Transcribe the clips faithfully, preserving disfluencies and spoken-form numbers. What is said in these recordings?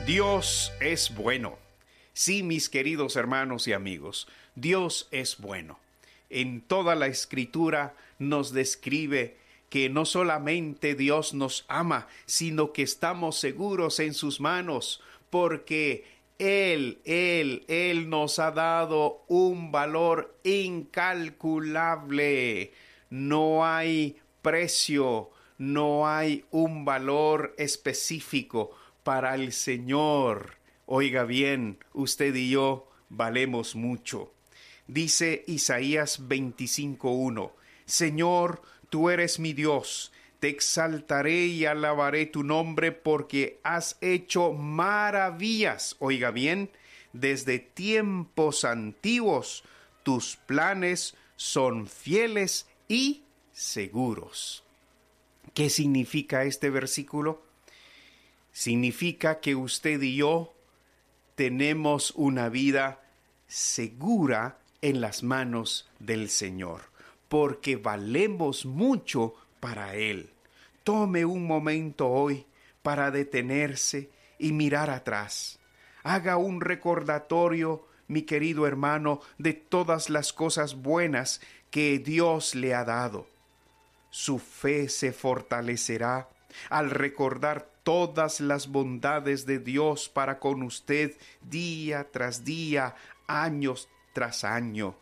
Dios es bueno. Sí, mis queridos hermanos y amigos, Dios es bueno. En toda la Escritura nos describe que no solamente Dios nos ama, sino que estamos seguros en sus manos, porque Él, Él, Él nos ha dado un valor incalculable. No hay precio, no hay un valor específico para el Señor. Oiga bien, usted y yo valemos mucho. Dice Isaías veinticinco uno, Señor, tú eres mi Dios, te exaltaré y alabaré tu nombre porque has hecho maravillas. Oiga bien, desde tiempos antiguos tus planes son fieles y seguros. ¿Qué significa este versículo? Significa que usted y yo tenemos una vida segura en las manos del Señor, porque valemos mucho para Él. Tome un momento hoy para detenerse y mirar atrás. Haga un recordatorio, mi querido hermano, de todas las cosas buenas que Dios le ha dado. Su fe se fortalecerá al recordar todas las bondades de Dios para con usted día tras día, años tras año.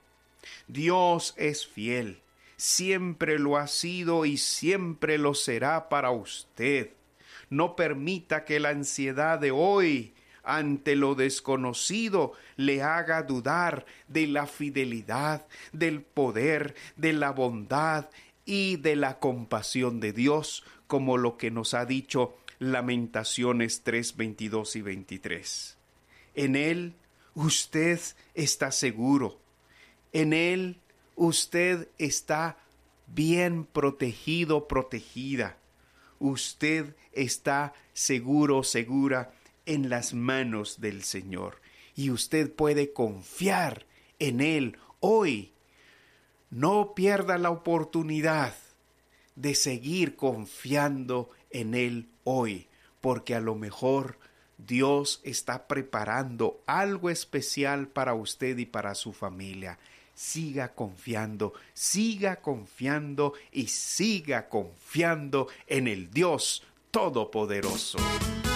Dios es fiel, siempre lo ha sido y siempre lo será para usted. No permita que la ansiedad de hoy ante lo desconocido le haga dudar de la fidelidad, del poder, de la bondad y de la compasión de Dios, como lo que nos ha dicho Lamentaciones tres, veintidós y veintitrés. En Él usted está seguro. En Él usted está bien protegido, protegida. Usted está seguro, segura en las manos del Señor. Y usted puede confiar en Él hoy. No pierda la oportunidad de seguir confiando en Él hoy, porque a lo mejor Dios está preparando algo especial para usted y para su familia. Siga confiando, siga confiando y siga confiando en el Dios Todopoderoso.